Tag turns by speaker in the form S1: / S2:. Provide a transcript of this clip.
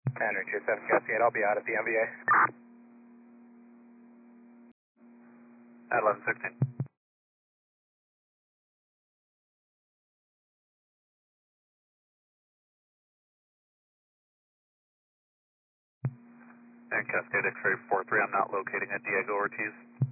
S1: Henry 27 Cascade, I'll be out at the MVA. At 11:16. And Cascade X-ray 43, I'm not locating at Diego Ortiz.